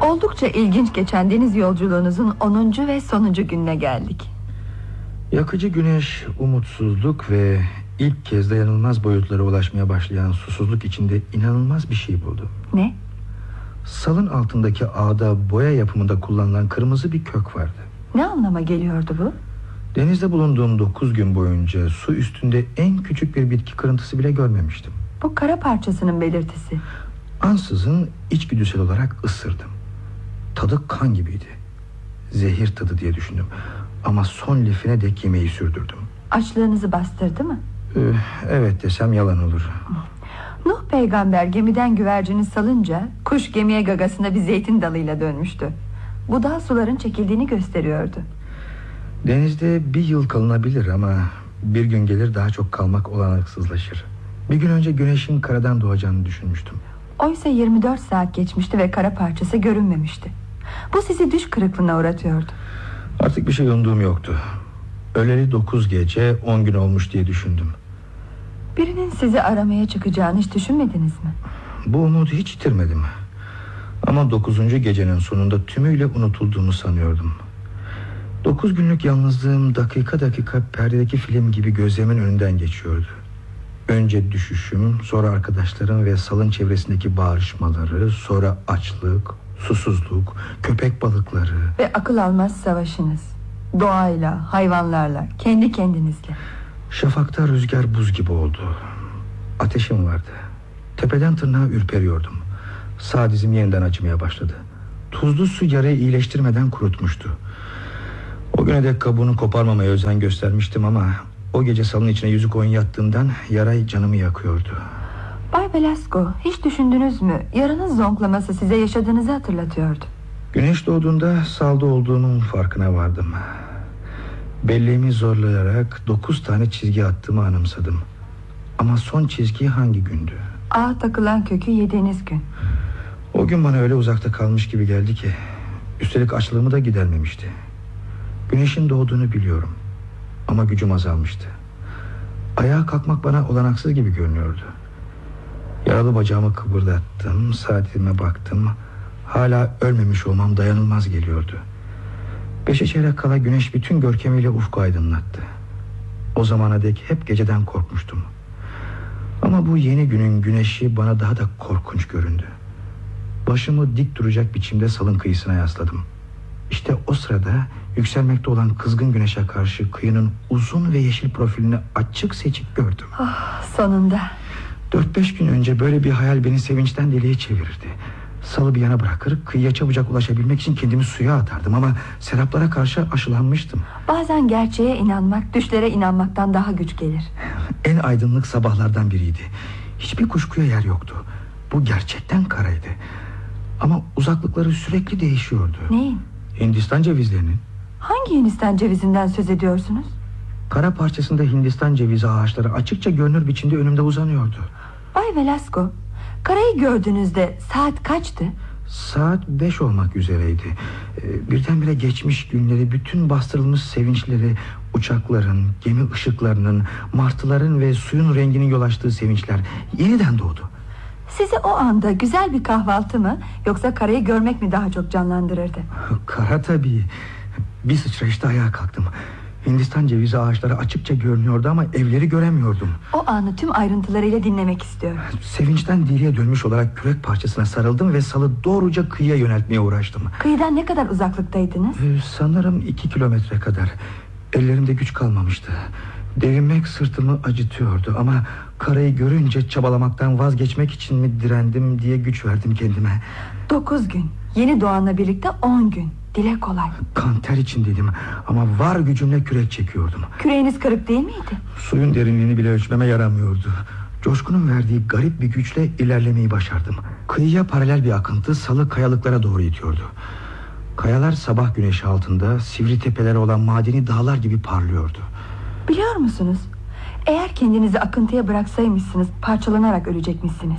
Oldukça ilginç geçen deniz yolculuğunuzun 10. ve sonuncu gününe geldik. Yakıcı güneş, umutsuzluk ve ilk kez dayanılmaz boyutlara ulaşmaya başlayan susuzluk içinde inanılmaz bir şey buldu. Ne? Salın altındaki ağda boya yapımında kullanılan kırmızı bir kök vardı. Ne anlama geliyordu bu? Denizde bulunduğum 9 gün boyunca su üstünde en küçük bir bitki kırıntısı bile görmemiştim. Bu kara parçasının belirtisi. Ansızın içgüdüsel olarak ısırdım. Tadı kan gibiydi. Zehir tadı diye düşündüm. Ama son lifine dek yemeği sürdürdüm. Açlığınızı bastırdı mı? Evet desem yalan olur. Nuh peygamber gemiden güvercini salınca kuş gemiye gagasında bir zeytin dalıyla dönmüştü. Bu dal suların çekildiğini gösteriyordu. Denizde bir yıl kalınabilir ama bir gün gelir daha çok kalmak olanaksızlaşır. Bir gün önce güneşin karadan doğacağını düşünmüştüm. Oysa 24 saat geçmişti ve kara parçası görünmemişti. Bu sizi düş kırıklığına uğratıyordu. Artık bir şey umduğum yoktu. Öleli 9 gece 10 gün olmuş diye düşündüm. Birinin sizi aramaya çıkacağını hiç düşünmediniz mi? Bu umudu hiç yitirmedim. Ama 9. gecenin sonunda tümüyle unutulduğumu sanıyordum. 9 günlük yalnızlığım dakika dakika perdedeki film gibi gözlerimin önünden geçiyordu. Önce düşüşüm, sonra arkadaşlarım ve salın çevresindeki bağırışmaları, sonra açlık, susuzluk, köpek balıkları ve akıl almaz savaşınız. Doğayla, hayvanlarla, kendi kendinizle. Şafakta rüzgar buz gibi oldu. Ateşim vardı. Tepeden tırnağa ürperiyordum. Sağ dizim yeniden acımaya başladı. Tuzlu su yarayı iyileştirmeden kurutmuştu. O güne dek kabuğunu koparmamaya özen göstermiştim ama o gece salın içine yüzük oyun yattığından yaray canımı yakıyordu. Bay Velasco, hiç düşündünüz mü? Yaranın zonklaması size yaşadığınızı hatırlatıyordu. Güneş doğduğunda salda olduğunun farkına vardım. Belleğimi zorlayarak 9 tane çizgi attığımı anımsadım. Ama son çizgi hangi gündü? Ağa takılan kökü yediğiniz gün. O gün bana öyle uzakta kalmış gibi geldi ki, üstelik açlığımı da gidermemişti. Güneşin doğduğunu biliyorum ama gücüm azalmıştı. Ayağa kalkmak bana olanaksız gibi görünüyordu. Yaralı bacağımı kıpırdattım, saatime baktım. Hala ölmemiş olmam dayanılmaz geliyordu. 5'e çeyrek kala güneş bütün görkemiyle ufku aydınlattı. O zamana dek hep geceden korkmuştum. Ama bu yeni günün güneşi bana daha da korkunç göründü. Başımı dik duracak biçimde salın kıyısına yasladım. İşte o sırada yükselmekte olan kızgın güneşe karşı kıyının uzun ve yeşil profilini açık seçik gördüm. Oh, sonunda. 4-5 gün önce böyle bir hayal beni sevinçten deliye çevirirdi. Salı bir yana bırakır, kıyıya çabucak ulaşabilmek için kendimi suya atardım ama seraplara karşı aşılanmıştım. Bazen gerçeğe inanmak düşlere inanmaktan daha güç gelir. En aydınlık sabahlardan biriydi. Hiçbir kuşkuya yer yoktu. Bu gerçekten karaydı. Ama uzaklıkları sürekli değişiyordu. Neyin? Hindistan cevizlerinin. Hangi Hindistan cevizinden söz ediyorsunuz? Kara parçasında Hindistan cevizi ağaçları açıkça görünür biçimde önümde uzanıyordu. Bay Velasco, karayı gördüğünüzde saat kaçtı? Saat 5 olmak üzereydi. Birdenbire geçmiş günleri, bütün bastırılmış sevinçleri, uçakların, gemi ışıklarının, martıların ve suyun renginin yol açtığı sevinçler yeniden doğdu. Sizi o anda güzel bir kahvaltı mı, yoksa karayı görmek mi daha çok canlandırırdı? Kara tabii. Bir sıçrayışta ayağa kalktım. Hindistan cevizi ağaçları açıkça görünüyordu ama evleri göremiyordum. O anı tüm ayrıntılarıyla dinlemek istiyorum. Sevinçten deliye dönmüş olarak kürek parçasına sarıldım ve salı doğruca kıyıya yöneltmeye uğraştım. Kıyıdan ne kadar uzaklıktaydınız? Sanırım 2 kilometre kadar. Ellerimde güç kalmamıştı. Devinmek sırtımı acıtıyordu ama karayı görünce çabalamaktan vazgeçmek için mi direndim diye güç verdim kendime. 9 gün, yeni doğanla birlikte 10 gün. Dile kolay. Kan ter içindeydim ama var gücümle kürek çekiyordum. Küreğiniz kırık değil miydi? Suyun derinliğini bile ölçmeme yaramıyordu. Coşkunun verdiği garip bir güçle ilerlemeyi başardım. Kıyıya paralel bir akıntı salı kayalıklara doğru itiyordu. Kayalar sabah güneşi altında sivri tepeleri olan madeni dağlar gibi parlıyordu. Biliyor musunuz? Eğer kendinizi akıntıya bıraksaymışsınız parçalanarak ölecekmişsiniz.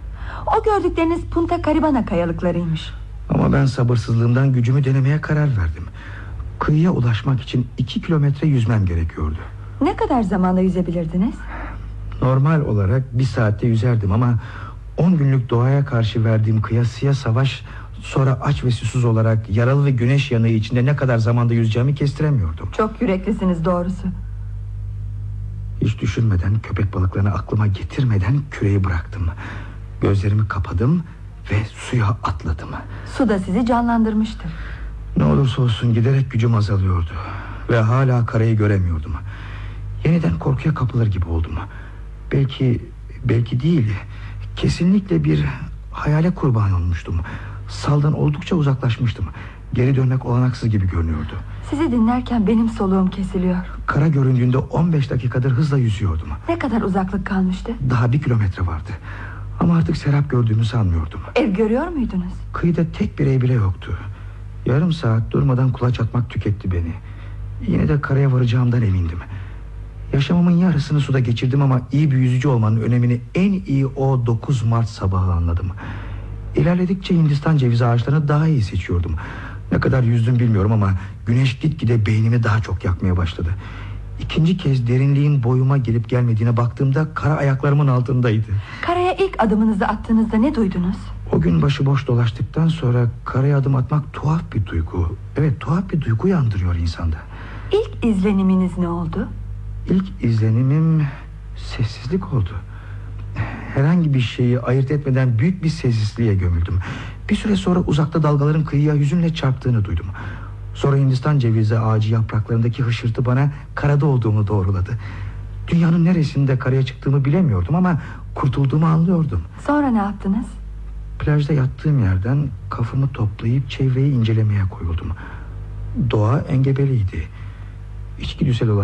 O gördükleriniz Punta Caribana kayalıklarıymış. Ama ben sabırsızlığımdan gücümü denemeye karar verdim. Kıyıya ulaşmak için 2 kilometre yüzmem gerekiyordu. Ne kadar zamanda yüzebilirdiniz? Normal olarak 1 saatte yüzerdim ama 10 günlük doğaya karşı verdiğim kıyasıya savaş Sonra aç ve susuz olarak yaralı ve güneş yanığı içinde ne kadar zamanda yüzeceğimi kestiremiyordum. Çok yüreklisiniz doğrusu. Hiç düşünmeden, köpek balıklarını aklıma getirmeden küreyi bıraktım. Gözlerimi kapadım ve suya atladım. Su da sizi canlandırmıştır. Ne olursa olsun giderek gücüm azalıyordu ve hala karayı göremiyordum. Yeniden korkuya kapılır gibi oldum. Belki değil, kesinlikle bir hayale kurban olmuştum. Saldan oldukça uzaklaşmıştım. Geri dönmek olanaksız gibi görünüyordu. Sizi dinlerken benim soluğum kesiliyor. Kara göründüğünde 15 dakikadır hızla yüzüyordum. Ne kadar uzaklık kalmıştı? Daha 1 kilometre vardı. Ama artık serap gördüğümü sanmıyordum. Ev görüyor muydunuz? Kıyıda tek bir ev bile yoktu. Yarım saat durmadan kulaç atmak tüketti beni. Yine de karaya varacağımdan emindim. Yaşamımın yarısını suda geçirdim ama iyi bir yüzücü olmanın önemini en iyi o 9 Mart sabahı anladım. İlerledikçe Hindistan cevizi ağaçlarını daha iyi seçiyordum. Ne kadar yüzdüm bilmiyorum ama güneş gitgide beynimi daha çok yakmaya başladı. İkinci kez derinliğin boyuma gelip gelmediğine baktığımda kara ayaklarımın altındaydı. Karaya ilk adımınızı attığınızda ne duydunuz? O gün başıboş dolaştıktan sonra karaya adım atmak tuhaf bir duygu. Evet, tuhaf bir duygu uyandırıyor insanda. İlk izleniminiz ne oldu? İlk izlenimim sessizlik oldu. Herhangi bir şeyi ayırt etmeden büyük bir sessizliğe gömüldüm. Bir süre sonra uzakta dalgaların kıyıya hüzünle çarptığını duydum. Sonra Hindistan cevizi ağacı yapraklarındaki hışırtı bana karada olduğumu doğruladı. Dünyanın neresinde karaya çıktığımı bilemiyordum ama kurtulduğumu anlıyordum. Sonra ne yaptınız? Plajda yattığım yerden kafamı toplayıp çevreyi incelemeye koyuldum. Doğa engebeliydi. İçgüdüsel olarak